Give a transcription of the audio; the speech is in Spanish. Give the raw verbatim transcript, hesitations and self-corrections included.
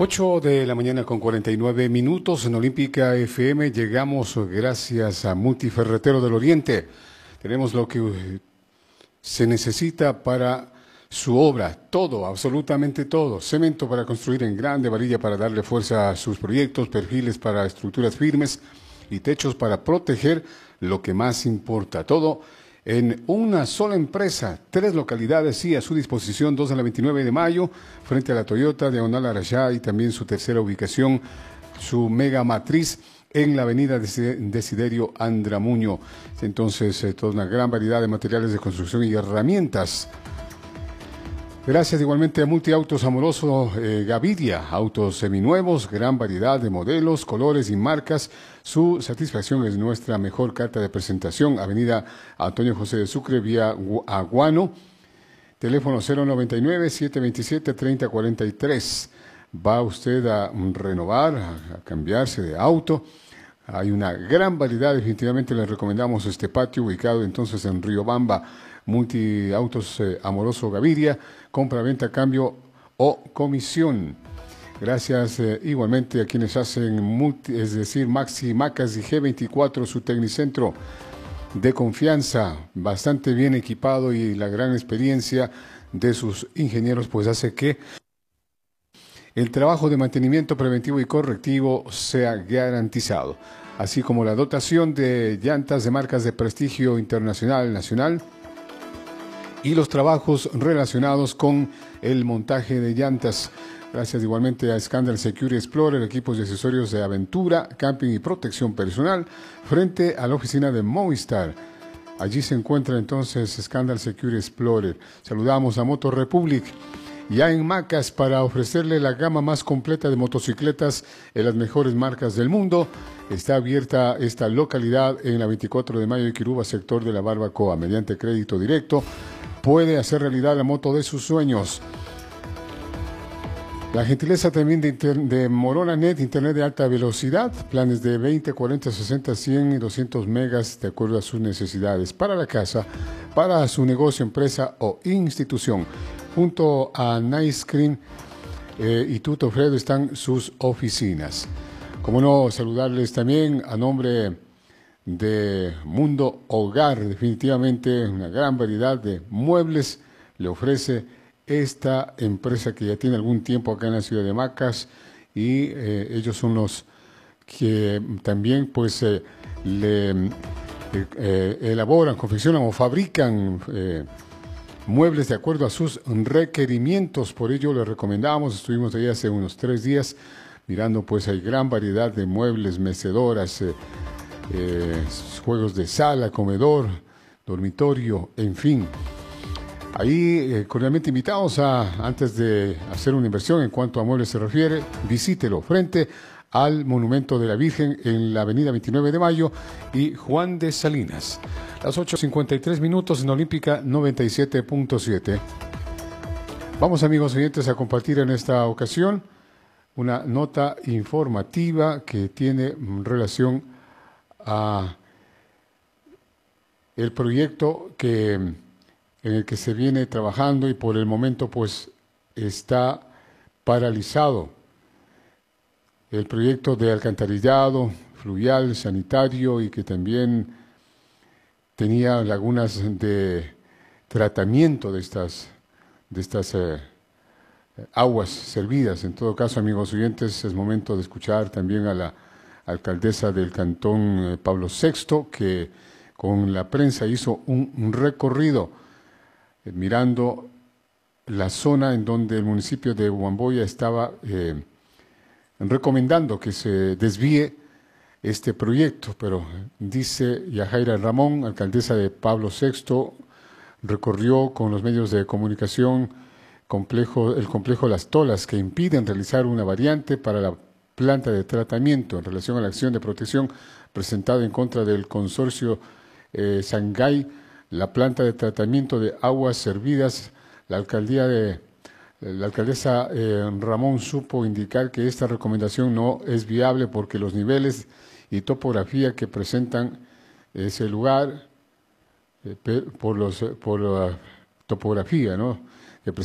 ocho de la mañana con cuarenta y nueve minutos en Olímpica F M. Llegamos gracias a Multiferretero del Oriente. Tenemos lo que se necesita para su obra, todo, absolutamente todo. Cemento para construir en grande, varilla para darle fuerza a sus proyectos, perfiles para estructuras firmes y techos para proteger lo que más importa. Todo en una sola empresa, tres localidades, sí, a su disposición, dos en la veintinueve de mayo, frente a la Toyota, diagonal Arashá, y también su tercera ubicación, su mega matriz, en la avenida Desiderio Andramuño. Entonces, eh, toda una gran variedad de materiales de construcción y herramientas. Gracias igualmente a Multiautos Amoroso eh, Gaviria, autos seminuevos, gran variedad de modelos, colores y marcas. Su satisfacción es nuestra mejor carta de presentación. Avenida Antonio José de Sucre, vía Aguano, teléfono cero noventa y nueve, setecientos veintisiete, treinta cuarenta y tres. Va usted a renovar, a, a cambiarse de auto. Hay una gran variedad, definitivamente les recomendamos este patio ubicado entonces en Riobamba. Multiautos eh, Amoroso Gaviria, compra, venta, cambio o comisión. Gracias eh, igualmente a quienes hacen, multi, es decir, Maxi Macas y G veinticuatro, su tecnicentro de confianza, bastante bien equipado, y la gran experiencia de sus ingenieros pues hace que el trabajo de mantenimiento preventivo y correctivo sea garantizado, así como la dotación de llantas de marcas de prestigio internacional, nacional, y los trabajos relacionados con el montaje de llantas. Gracias igualmente a Scandal Security Explorer, equipos y accesorios de aventura, camping y protección personal, frente a la oficina de Movistar. Allí se encuentra entonces Scandal Security Explorer. Saludamos a Motor Republic, ya en Macas, para ofrecerle la gama más completa de motocicletas en las mejores marcas del mundo. Está abierta esta localidad en la veinticuatro de mayo de Quiruba, sector de la Barbacoa. Mediante crédito directo puede hacer realidad la moto de sus sueños. La gentileza también de, de Moronanet, internet de alta velocidad, planes de veinte, cuarenta, sesenta, cien y doscientos megas de acuerdo a sus necesidades, para la casa, para su negocio, empresa o institución. Junto a Nice Cream eh, y Tuto Fredo están sus oficinas. Como no, saludarles también a nombre de Mundo Hogar. Definitivamente una gran variedad de muebles le ofrece esta empresa que ya tiene algún tiempo acá en la ciudad de Macas, y eh, ellos son los que también pues eh, le eh, eh, elaboran, confeccionan o fabrican eh, muebles de acuerdo a sus requerimientos. Por ello les recomendamos, estuvimos ahí hace unos tres días mirando, pues hay gran variedad de muebles, mecedoras, eh, eh, juegos de sala, comedor, dormitorio, en fin. Ahí eh, cordialmente invitados a, antes de hacer una inversión en cuanto a muebles se refiere, visítelo frente al Monumento de la Virgen en la avenida veintinueve de mayo y Juan de Salinas. Las ocho cincuenta y tres minutos en Olímpica noventa y siete punto siete. Vamos, amigos oyentes, a compartir en esta ocasión una nota informativa que tiene relación a el proyecto que, en el que se viene trabajando y por el momento pues está paralizado. El proyecto de alcantarillado fluvial, sanitario, y que también tenía lagunas de tratamiento de estas, de estas eh, aguas servidas. En todo caso, amigos oyentes, es momento de escuchar también a la alcaldesa del cantón, eh, Pablo sexto, que con la prensa hizo un, un recorrido eh, mirando la zona en donde el municipio de Huamboya estaba eh, recomendando que se desvíe este proyecto, pero dice Yajaira Ramón, alcaldesa de Pablo sexto, recorrió con los medios de comunicación complejo, el complejo Las Tolas, que impiden realizar una variante para la planta de tratamiento en relación a la acción de protección presentada en contra del consorcio eh, Sangay, la planta de tratamiento de aguas servidas. La alcaldía de La alcaldesa eh, Ramón supo indicar que esta recomendación no es viable porque los niveles y topografía que presentan ese lugar, eh, por, los, por la topografía, ¿no?